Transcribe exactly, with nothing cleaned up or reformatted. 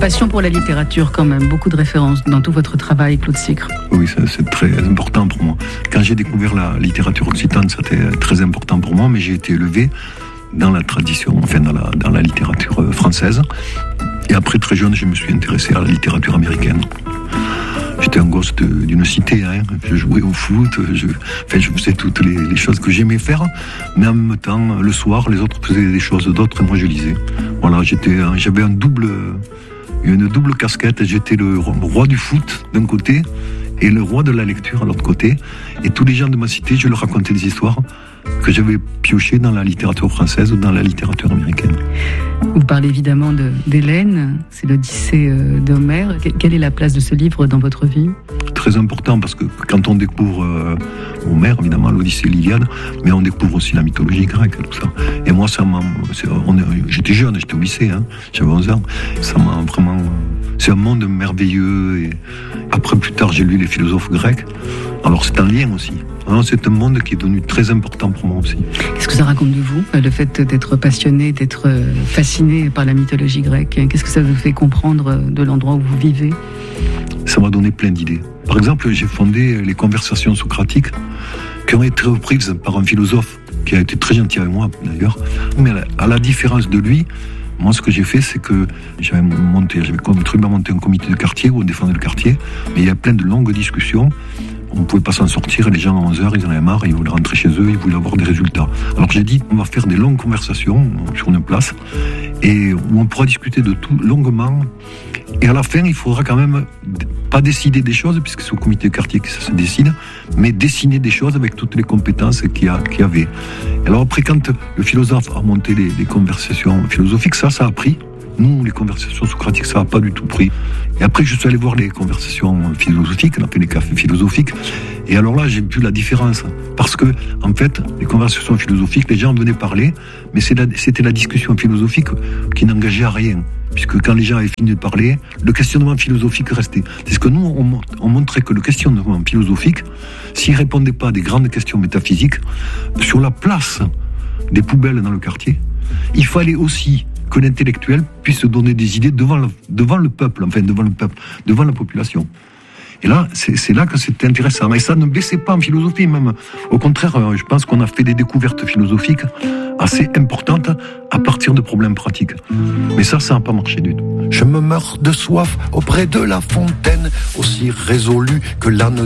passion pour la littérature quand même, beaucoup de références dans tout votre travail, Claude Sicre. Oui, ça, c'est très important pour moi. Quand j'ai découvert la littérature occitane, c'était très important pour moi, mais j'ai été élevé dans la tradition, enfin dans la, dans la littérature française. Et après, très jeune, je me suis intéressé à la littérature américaine. J'étais un gosse de, d'une cité, hein. Je jouais au foot, je, enfin, je faisais toutes les, les choses que j'aimais faire, mais en même temps, le soir, les autres faisaient des choses d'autres et moi je lisais. Voilà, j'étais, j'avais un double, une double casquette. J'étais le roi du foot d'un côté et le roi de la lecture à l'autre côté. Et tous les gens de ma cité, je leur racontais des histoires que j'avais piochées dans la littérature française ou dans la littérature américaine. Vous parlez évidemment de, d'Hélène, c'est l'Odyssée d'Homère. Quelle est la place de ce livre dans votre vie ? Très important, parce que quand on découvre euh, Homère, évidemment, l'Odyssée, l'Iliade, mais on découvre aussi la mythologie grecque, tout ça. Et moi, ça m'a, c'est, on est, j'étais jeune, j'étais au lycée, hein, j'avais onze ans. Ça m'a vraiment... C'est un monde merveilleux. Et après, plus tard, j'ai lu les philosophes grecs. Alors, c'est un lien aussi. Alors, c'est un monde qui est devenu très important pour moi aussi. Qu'est-ce que ça raconte de vous, le fait d'être passionné, d'être fasciné par la mythologie grecque ? Qu'est-ce que ça vous fait comprendre de l'endroit où vous vivez ? Ça m'a donné plein d'idées. Par exemple, j'ai fondé les conversations socratiques qui ont été reprises par un philosophe qui a été très gentil avec moi, d'ailleurs. Mais à la différence de lui, moi, ce que j'ai fait, c'est que j'avais monté, j'avais contribué à monter un comité de quartier où on défendait le quartier. Mais il y a plein de longues discussions. On ne pouvait pas s'en sortir, et les gens à onze heures, ils en avaient marre, ils voulaient rentrer chez eux, ils voulaient avoir des résultats. Alors j'ai dit, on va faire des longues conversations sur une place, et où on pourra discuter de tout longuement, et à la fin, il faudra quand même pas décider des choses, puisque c'est au comité de quartier que ça se décide, mais dessiner des choses avec toutes les compétences qu'il y, a, qu'il y avait. Et alors après, quand le philosophe a monté les, les conversations philosophiques, ça, ça a pris. Nous, les conversations socratiques, ça n'a pas du tout pris. Et après, je suis allé voir les conversations philosophiques, on appelle les cafés philosophiques. Et alors là, j'ai vu la différence. Parce que, en fait, les conversations philosophiques, les gens venaient parler, mais c'est la, c'était la discussion philosophique qui n'engageait à rien. Puisque quand les gens avaient fini de parler, le questionnement philosophique restait. C'est que nous, on, on montrait que le questionnement philosophique, s'il ne répondait pas à des grandes questions métaphysiques, sur la place des poubelles dans le quartier, il fallait aussi que l'intellectuel puisse donner des idées devant le, devant le peuple, enfin devant le peuple, devant la population. Et là, c'est, c'est là que c'est intéressant. Et ça ne baissait pas en philosophie, même. Au contraire, je pense qu'on a fait des découvertes philosophiques assez importantes à partir de problèmes pratiques. Mais ça, ça n'a pas marché du tout. Je me meurs de soif auprès de la fontaine, aussi résolu que l'âne